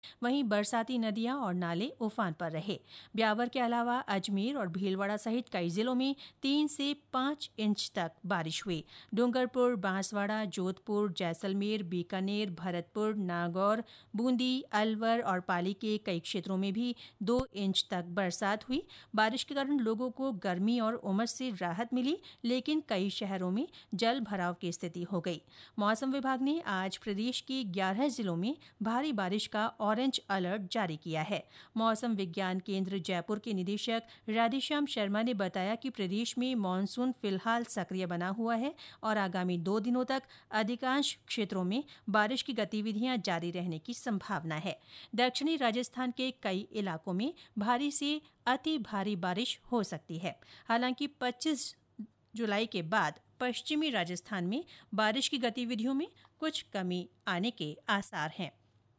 वहीं बरसाती नदियां और नाले उफान पर रहे। ब्यावर के अलावा अजमेर और भीलवाड़ा सहित कई जिलों में 3 से 5 इंच तक बारिश हुई। डूंगरपुर, बांसवाड़ा, जोधपुर, जैसलमेर, बीकानेर, भरतपुर, नागौर, बूंदी, अलवर और पाली के कई क्षेत्रों में भी 2 इंच तक बरसात हुई। बारिश के कारण लोगों को गर्मी और उमस से राहत मिली, लेकिन कई शहरों में जल भराव की स्थिति हो गई। मौसम विभाग ने आज प्रदेश के 11 जिलों में भारी बारिश का ऑरेंज अलर्ट जारी किया है। मौसम विज्ञान केंद्र जयपुर के निदेशक राधेश्याम शर्मा ने बताया कि प्रदेश में मानसून फिलहाल सक्रिय बना हुआ है और आगामी 2 दिनों तक अधिकांश क्षेत्रों में बारिश की गतिविधियां जारी रहने की संभावना है। दक्षिणी राजस्थान के कई इलाकों में भारी से अति भारी बारिश हो सकती है। हालांकि 25 जुलाई के बाद पश्चिमी राजस्थान में बारिश की गतिविधियों में कुछ कमी आने के आसार हैं।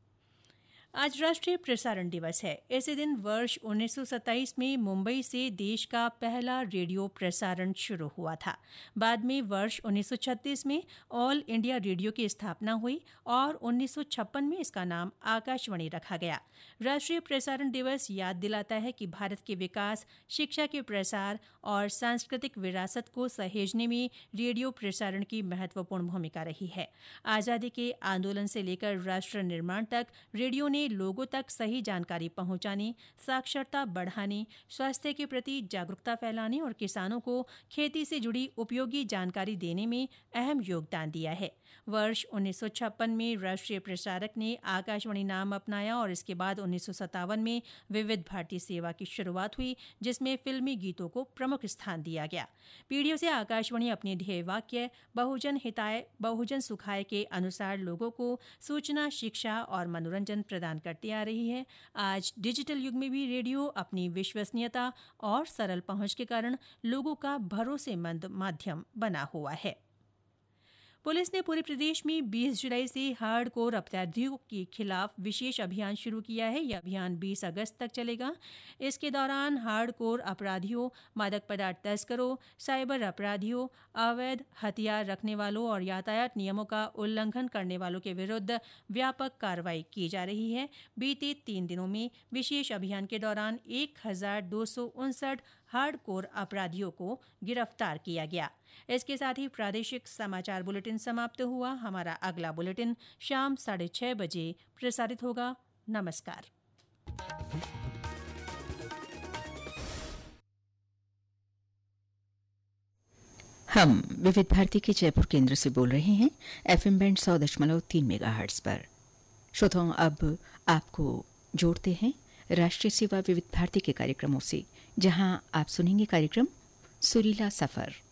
आज राष्ट्रीय प्रसारण दिवस है। इसी दिन वर्ष 1927 में मुंबई से देश का पहला रेडियो प्रसारण शुरू हुआ था। बाद में वर्ष 1936 में ऑल इंडिया रेडियो की स्थापना हुई और 1956 में इसका नाम आकाशवाणी रखा गया। राष्ट्रीय प्रसारण दिवस याद दिलाता है कि भारत के विकास, शिक्षा के प्रसार और सांस्कृतिक विरासत को सहेजने में रेडियो प्रसारण की महत्वपूर्ण भूमिका रही है। आजादी के आंदोलन से लेकर राष्ट्र निर्माण तक रेडियो ने लोगों तक सही जानकारी पहुंचाने, साक्षरता बढ़ाने, स्वास्थ्य के प्रति जागरूकता फैलाने और किसानों को खेती से जुड़ी उपयोगी जानकारी देने में अहम योगदान दिया है। वर्ष 1956 में राष्ट्रीय प्रसारक ने आकाशवाणी नाम अपनाया और इसके बाद 1957 में विविध भारती सेवा की शुरुआत हुई, जिसमें फिल्मी गीतों को प्रमुख स्थान दिया गया। पीढ़ियों से आकाशवाणी अपने ध्येय वाक्य बहुजन हिताय बहुजन सुखाय के अनुसार लोगों को सूचना, शिक्षा और मनोरंजन प्रदान करती आ रही है। आज डिजिटल युग में भी रेडियो अपनी विश्वसनीयता और सरल पहुंच के कारण लोगों का भरोसेमंद माध्यम बना हुआ है। पुलिस ने पूरे प्रदेश में 20 जुलाई से हार्डकोर अपराधियों के खिलाफ विशेष अभियान शुरू किया है। यह अभियान 20 अगस्त तक चलेगा। इसके दौरान हार्डकोर अपराधियों, मादक पदार्थ तस्करों, साइबर अपराधियों, अवैध हथियार रखने वालों और यातायात नियमों का उल्लंघन करने वालों के विरुद्ध व्यापक कार्रवाई की जा रही है। बीते 3 दिनों में विशेष अभियान के दौरान 1259 हार्डकोर अपराधियों को गिरफ्तार किया गया। इसके साथ ही प्रादेशिक समाचार बुलेटिन समाप्त हुआ। हमारा अगला बुलेटिन शाम 6:30 बजे प्रसारित होगा। नमस्कार। हम विविध भारती के जयपुर केंद्र से बोल रहे हैं, FM बैंड 100.3 मेगाहर्ट्ज पर। श्रोताओं, अब आपको जोड़ते हैं राष्ट्रीय सेवा विविध भारती के कार्यक्रमों से, जहां आप सुनेंगे कार्यक्रम सुरीला सफर।